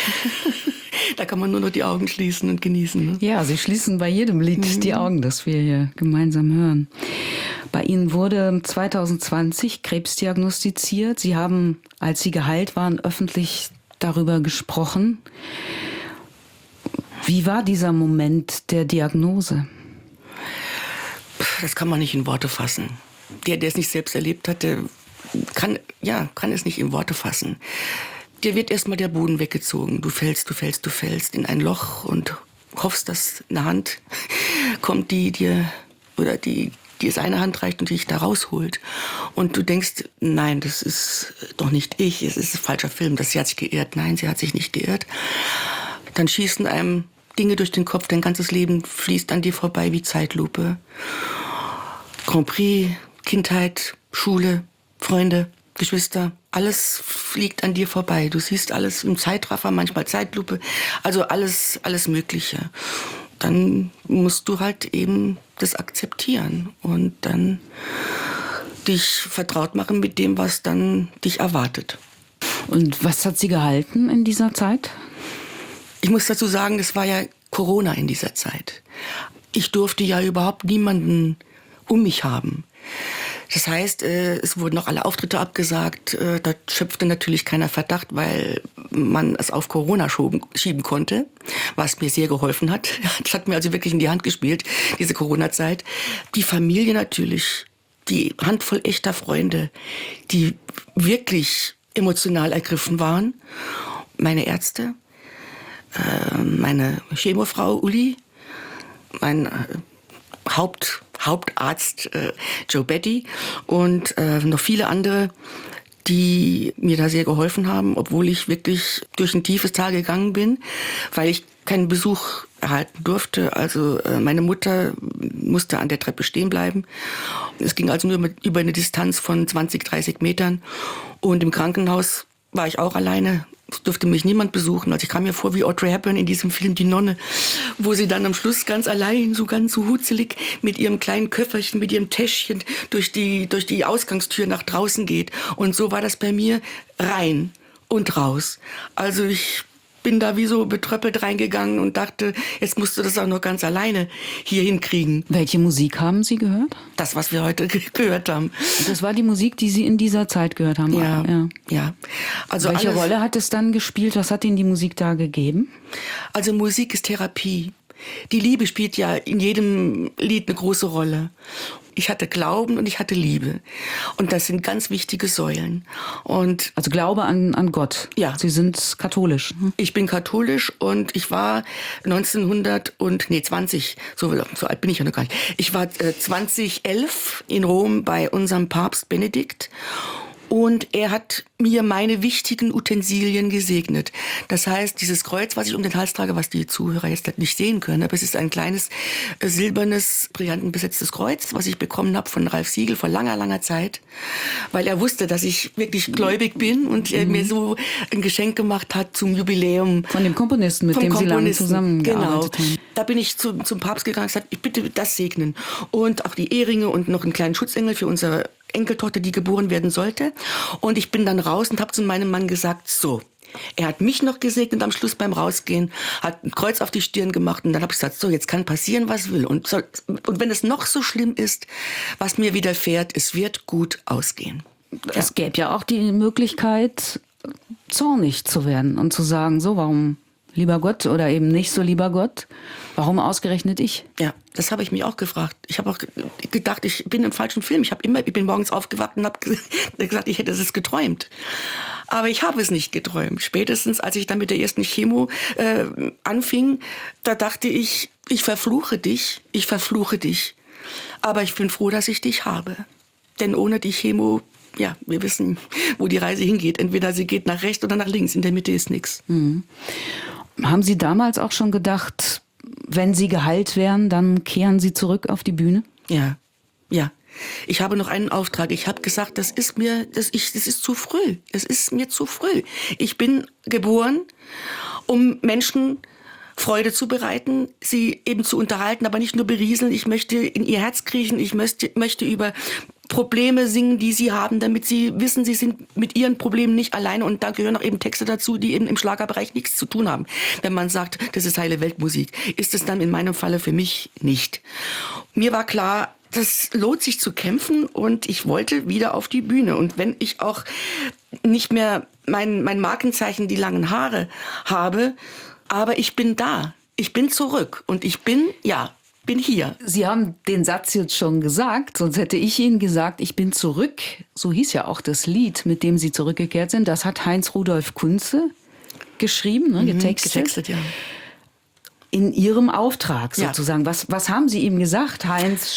Da kann man nur noch die Augen schließen und genießen. Ne? Ja, Sie schließen bei jedem Lied die Augen, das wir hier gemeinsam hören. Bei Ihnen wurde 2020 Krebs diagnostiziert. Sie haben, als Sie geheilt waren, öffentlich darüber gesprochen. Wie war dieser Moment der Diagnose? Das kann man nicht in Worte fassen. Der es nicht selbst erlebt hatte, kann es nicht in Worte fassen. Dir wird erstmal der Boden weggezogen. Du fällst in ein Loch und hoffst, dass eine Hand kommt, die es eine Hand reicht und dich da rausholt. Und du denkst, nein, das ist doch nicht ich, es ist ein falscher Film, sie hat sich geirrt. Nein, sie hat sich nicht geirrt. Dann schießen einem Dinge durch den Kopf, dein ganzes Leben fließt an dir vorbei wie Zeitlupe. Grand Prix, Kindheit, Schule, Freunde, Geschwister, alles fliegt an dir vorbei. Du siehst alles im Zeitraffer, manchmal Zeitlupe, also alles Mögliche. Dann musst du halt eben das akzeptieren und dann dich vertraut machen mit dem, was dann dich erwartet. Und was hat Sie gehalten in dieser Zeit? Ich muss dazu sagen, es war ja Corona in dieser Zeit. Ich durfte ja überhaupt niemanden um mich haben. Das heißt, es wurden noch alle Auftritte abgesagt. Da schöpfte natürlich keiner Verdacht, weil man es auf Corona schieben konnte, was mir sehr geholfen hat. Das hat mir also wirklich in die Hand gespielt, diese Corona-Zeit. Die Familie natürlich, die Handvoll echter Freunde, die wirklich emotional ergriffen waren. Meine Ärzte, meine Chemofrau Uli, mein Hauptarzt Joe Betty und noch viele andere, die mir da sehr geholfen haben, obwohl ich wirklich durch ein tiefes Tal gegangen bin, weil ich keinen Besuch erhalten durfte. Also meine Mutter musste an der Treppe stehen bleiben. Es ging also nur über eine Distanz von 20, 30 Metern. Und im Krankenhaus war ich auch alleine. Es durfte mich niemand besuchen. Also ich kam mir vor wie Audrey Hepburn in diesem Film Die Nonne, wo sie dann am Schluss ganz allein, so ganz so hutzelig mit ihrem kleinen Köfferchen, mit ihrem Täschchen durch die Ausgangstür nach draußen geht. Und so war das bei mir rein und raus. Also ich bin da wie so betröppelt reingegangen und dachte, jetzt musst du das auch noch ganz alleine hier hinkriegen. Welche Musik haben Sie gehört? Das, was wir heute gehört haben. Das war die Musik, die Sie in dieser Zeit gehört haben? Ja. Also welche Rolle hat es dann gespielt? Was hat Ihnen die Musik da gegeben? Also Musik ist Therapie. Die Liebe spielt ja in jedem Lied eine große Rolle. Ich hatte Glauben und ich hatte Liebe. Und das sind ganz wichtige Säulen. Und also Glaube an Gott. Ja. Sie sind katholisch. Ich bin katholisch und ich war 20, so alt bin ich ja noch gar nicht. Ich war 2011 in Rom bei unserem Papst Benedikt. Und er hat mir meine wichtigen Utensilien gesegnet. Das heißt, dieses Kreuz, was ich um den Hals trage, was die Zuhörer jetzt nicht sehen können, aber es ist ein kleines, silbernes, brillantenbesetztes Kreuz, was ich bekommen habe von Ralf Siegel vor langer, langer Zeit, weil er wusste, dass ich wirklich gläubig bin und er mir so ein Geschenk gemacht hat zum Jubiläum. Von dem Komponisten, mit dem Sie lange zusammengearbeitet haben. Da bin ich zum Papst gegangen und gesagt, ich bitte das segnen. Und auch die Eheringe und noch einen kleinen Schutzengel für unsere Enkeltochter, die geboren werden sollte. Und ich bin dann raus und habe zu meinem Mann gesagt, so, er hat mich noch gesegnet am Schluss beim Rausgehen, hat ein Kreuz auf die Stirn gemacht und dann habe ich gesagt, so, jetzt kann passieren, was will. Und wenn es noch so schlimm ist, was mir widerfährt, es wird gut ausgehen. Es gäbe ja auch die Möglichkeit, zornig zu werden und zu sagen, so, warum lieber Gott oder eben nicht so lieber Gott? Warum ausgerechnet ich? Ja, das habe ich mich auch gefragt. Ich habe auch gedacht, ich bin im falschen Film. Ich bin morgens aufgewacht und habe gesagt, ich hätte es geträumt. Aber ich habe es nicht geträumt. Spätestens, als ich dann mit der ersten Chemo anfing, da dachte ich verfluche dich. Aber ich bin froh, dass ich dich habe. Denn ohne die Chemo, ja, wir wissen, wo die Reise hingeht. Entweder sie geht nach rechts oder nach links. In der Mitte ist nichts. Mhm. Haben Sie damals auch schon gedacht, wenn Sie geheilt wären, dann kehren Sie zurück auf die Bühne? Ja. Ich habe noch einen Auftrag. Ich habe gesagt, das ist zu früh. Es ist mir zu früh. Ich bin geboren, um Menschen Freude zu bereiten, sie eben zu unterhalten, aber nicht nur berieseln. Ich möchte in ihr Herz kriechen. Ich möchte über Probleme singen, die sie haben, damit sie wissen, sie sind mit ihren Problemen nicht alleine. Und da gehören auch eben Texte dazu, die eben im Schlagerbereich nichts zu tun haben. Wenn man sagt, das ist heile Weltmusik, ist es dann in meinem Falle für mich nicht. Mir war klar, das lohnt sich zu kämpfen und ich wollte wieder auf die Bühne. Und wenn ich auch nicht mehr mein Markenzeichen, die langen Haare habe, aber ich bin da, ich bin zurück und ich bin hier. Sie haben den Satz jetzt schon gesagt, sonst hätte ich Ihnen gesagt, ich bin zurück. So hieß ja auch das Lied, mit dem Sie zurückgekehrt sind. Das hat Heinz Rudolf Kunze geschrieben, ne, getextet, ja. In Ihrem Auftrag sozusagen. Ja. Was haben Sie ihm gesagt? Heinz,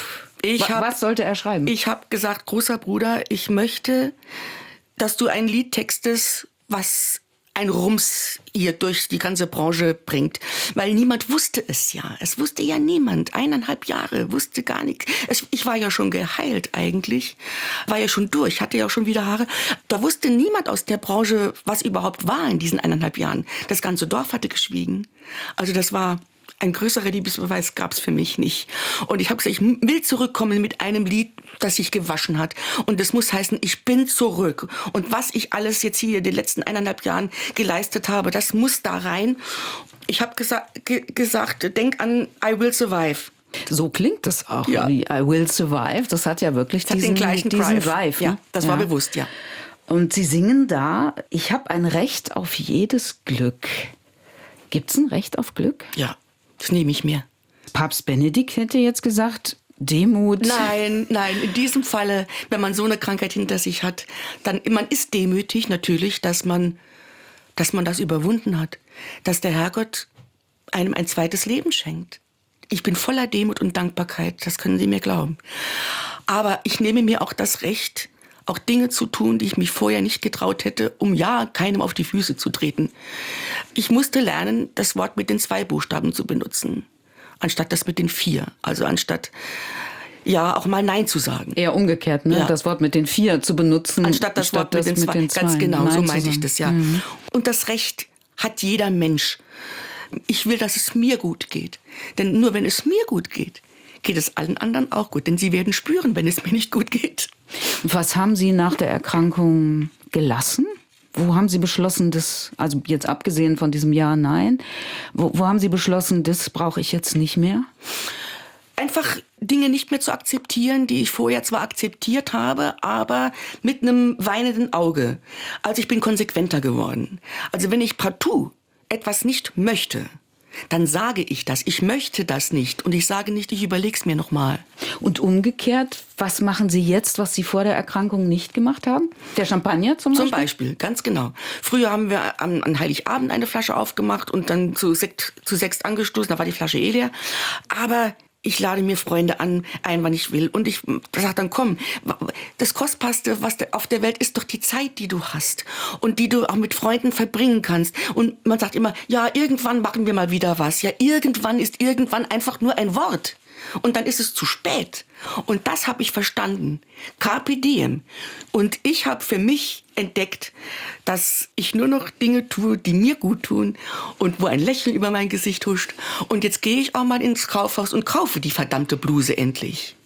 was sollte er schreiben? Ich habe gesagt, großer Bruder, ich möchte, dass du ein Lied textest, was ein Rums hier durch die ganze Branche bringt. Weil niemand wusste es ja. Es wusste ja niemand. 1,5 Jahre, wusste gar nichts. Ich war ja schon geheilt eigentlich. War ja schon durch, hatte ja auch schon wieder Haare. Da wusste niemand aus der Branche, was überhaupt war in diesen 1,5 Jahren. Das ganze Dorf hatte geschwiegen. Also das war... Ein größerer Liebesbeweis gab's für mich nicht. Und ich habe gesagt, ich will zurückkommen mit einem Lied, das sich gewaschen hat. Und das muss heißen, ich bin zurück. Und was ich alles jetzt hier in den letzten 1,5 Jahren geleistet habe, das muss da rein. Ich habe gesagt, denk an I Will Survive. So klingt das auch, wie I Will Survive. Das hat ja wirklich diesen Drive. Ja, das war bewusst, ja. Und Sie singen da, ich habe ein Recht auf jedes Glück. Gibt's ein Recht auf Glück? Ja. Das nehme ich mir. Papst Benedikt hätte jetzt gesagt, Demut. Nein, in diesem Falle, wenn man so eine Krankheit hinter sich hat, dann, man ist demütig natürlich, dass man das überwunden hat. Dass der Herrgott einem ein zweites Leben schenkt. Ich bin voller Demut und Dankbarkeit, das können Sie mir glauben. Aber ich nehme mir auch das Recht, auch Dinge zu tun, die ich mich vorher nicht getraut hätte, um keinem auf die Füße zu treten. Ich musste lernen, das Wort mit den 2 Buchstaben zu benutzen, anstatt das mit den 4. Also anstatt auch mal Nein zu sagen. Eher umgekehrt, ne? Ja. Das Wort mit den 4 zu benutzen. Anstatt das Wort mit den 2. Ganz genau, Nein, so meinte ich das, ja. Mhm. Und das Recht hat jeder Mensch. Ich will, dass es mir gut geht. Denn nur wenn es mir gut geht, geht es allen anderen auch gut. Denn sie werden spüren, wenn es mir nicht gut geht. Was haben Sie nach der Erkrankung gelassen? Wo haben Sie beschlossen, also jetzt abgesehen von diesem Ja, Nein, wo haben Sie beschlossen, das brauche ich jetzt nicht mehr? Einfach Dinge nicht mehr zu akzeptieren, die ich vorher zwar akzeptiert habe, aber mit einem weinenden Auge. Also ich bin konsequenter geworden. Also wenn ich partout etwas nicht möchte, dann sage ich das. Ich möchte das nicht. Und ich sage nicht, ich überleg's mir nochmal. Und umgekehrt, was machen Sie jetzt, was Sie vor der Erkrankung nicht gemacht haben? Der Champagner zum Beispiel? Zum Beispiel, ganz genau. Früher haben wir an Heiligabend eine Flasche aufgemacht und dann zu sechst angestoßen. Da war die Flasche leer. Aber ich lade mir Freunde ein, wann ich will. Und ich sage dann, komm, das Kostbarste, was auf der Welt ist, doch die Zeit, die du hast. Und die du auch mit Freunden verbringen kannst. Und man sagt immer, ja, irgendwann machen wir mal wieder was. Ja, irgendwann ist irgendwann einfach nur ein Wort. Und dann ist es zu spät. Und das habe ich verstanden. Carpe diem. Und ich habe für mich entdeckt, dass ich nur noch Dinge tue, die mir gut tun und wo ein Lächeln über mein Gesicht huscht. Und jetzt gehe ich auch mal ins Kaufhaus und kaufe die verdammte Bluse endlich.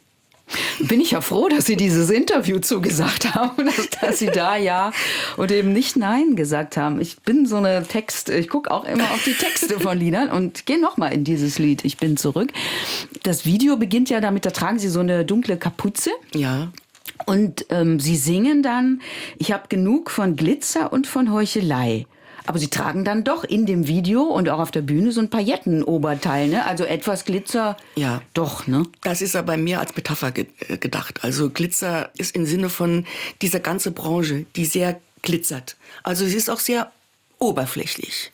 Bin ich ja froh, dass Sie dieses Interview zugesagt haben, dass Sie da Ja und eben nicht Nein gesagt haben. Ich bin so eine ich gucke auch immer auf die Texte von Liedern und gehe nochmal in dieses Lied, Ich bin zurück. Das Video beginnt ja damit, da tragen Sie so eine dunkle Kapuze. Ja. Und Sie singen dann, ich habe genug von Glitzer und von Heuchelei. Aber Sie tragen dann doch in dem Video und auch auf der Bühne so ein Paillettenoberteil, ne? Also etwas Glitzer, ja, doch, ne? Das ist aber mehr als Metapher gedacht. Also Glitzer ist im Sinne von dieser ganze Branche, die sehr glitzert. Also sie ist auch sehr oberflächlich.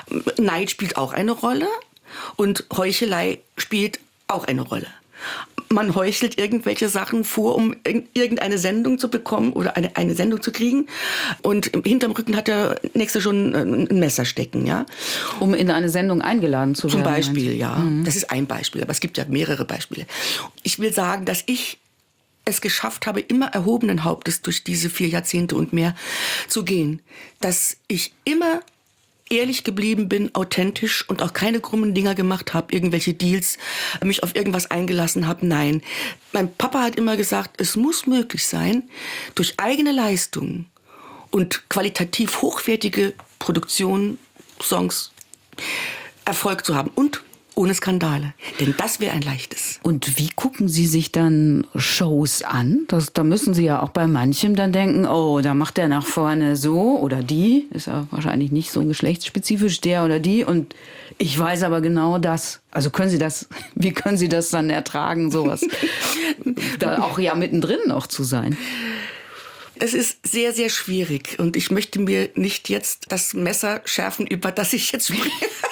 Neid spielt auch eine Rolle und Heuchelei spielt auch eine Rolle. Man heuchelt irgendwelche Sachen vor, um irgendeine Sendung zu bekommen oder eine Sendung zu kriegen. Und hinterm Rücken hat der Nächste schon ein Messer stecken, ja. Um in eine Sendung eingeladen zu werden. Zum Beispiel, ja. Mhm. Das ist ein Beispiel, aber es gibt ja mehrere Beispiele. Ich will sagen, dass ich es geschafft habe, immer erhobenen Hauptes durch diese 4 Jahrzehnte und mehr zu gehen. Dass ich immer ehrlich geblieben bin, authentisch und auch keine krummen Dinger gemacht habe, irgendwelche Deals, mich auf irgendwas eingelassen habe. Nein. Mein Papa hat immer gesagt, es muss möglich sein, durch eigene Leistung und qualitativ hochwertige Produktion, Songs, Erfolg zu haben und ohne Skandale. Denn das wäre ein leichtes. Und wie gucken Sie sich dann Shows an? Da müssen Sie ja auch bei manchem dann denken, oh, da macht der nach vorne so oder die. Ist ja wahrscheinlich nicht so geschlechtsspezifisch, der oder die. Und ich weiß aber genau das. Also wie können Sie das dann ertragen, sowas? Da auch ja mittendrin noch zu sein. Es ist sehr, sehr schwierig. Und ich möchte mir nicht jetzt das Messer schärfen, über das ich jetzt spreche.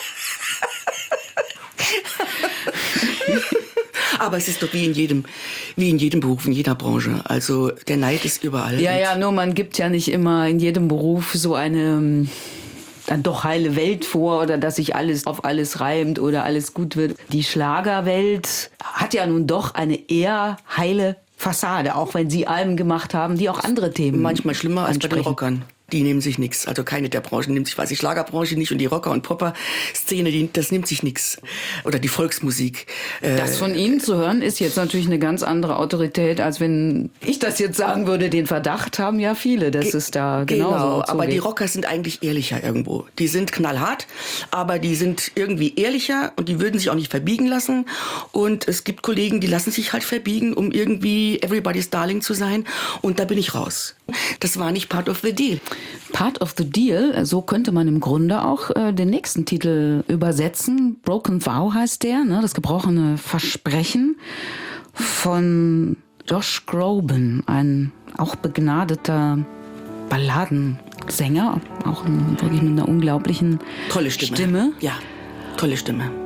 Aber es ist doch wie in jedem Beruf, in jeder Branche. Also der Neid ist überall. Ja, nur man gibt ja nicht immer in jedem Beruf so eine dann doch heile Welt vor oder dass sich alles auf alles reimt oder alles gut wird. Die Schlagerwelt hat ja nun doch eine eher heile Fassade, auch wenn Sie Alben gemacht haben, die auch andere Themen manchmal schlimmer als bei den ansprechen. Rockern. Die nehmen sich nichts. Also keine der Branchen nimmt sich, die Schlagerbranche nicht und die Rocker- und Popper-Szene, das nimmt sich nichts. Oder die Volksmusik. Das von Ihnen zu hören, ist jetzt natürlich eine ganz andere Autorität, als wenn ich das jetzt sagen würde. Den Verdacht haben ja viele, dass es da genauso Genau, zugeht. aber die Rocker sind eigentlich ehrlicher irgendwo. Die sind knallhart, aber die sind irgendwie ehrlicher und die würden sich auch nicht verbiegen lassen. Und es gibt Kollegen, die lassen sich halt verbiegen, um irgendwie everybody's darling zu sein. Und da bin ich raus. Das war nicht part of the deal. Part of the Deal, so könnte man im Grunde auch den nächsten Titel übersetzen. Broken Vow heißt der, ne? Das gebrochene Versprechen von Josh Groban, ein auch begnadeter Balladensänger, auch wirklich mit einer unglaublichen Tolle Stimme. Ja, tolle Stimme.